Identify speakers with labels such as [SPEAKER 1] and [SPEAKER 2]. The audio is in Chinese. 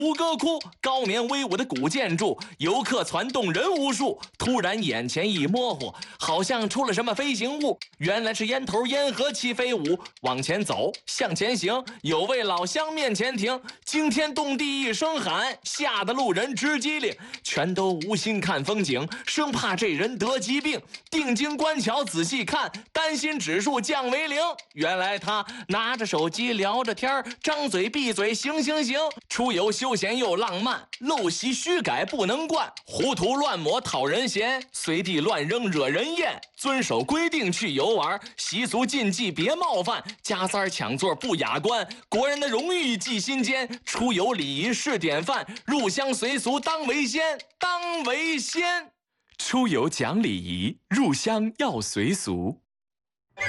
[SPEAKER 1] 吴哥窟高棉威武的古建筑，游客攒动人无数。突然眼前一模糊，好像出了什么飞行物，原来是烟头烟盒齐飞舞。往前走，向前行，有位老乡面前停，惊天动地一声喊，吓得路人直机灵，全都无心看风景，生怕这人得疾病。定睛观瞧，仔细看，担心指数降为0。原来他拿着手机聊着天，张嘴闭嘴行。出游休闲又浪漫，陋习虚改不能惯，胡涂乱抹讨人嫌，随地乱扔惹人厌。遵守规定去游玩，习俗禁忌别冒犯，加塞抢座不雅观，国人的荣誉记心间。出游礼仪是典范，入乡随俗当为先，当为先。出游讲礼仪，入乡要随俗。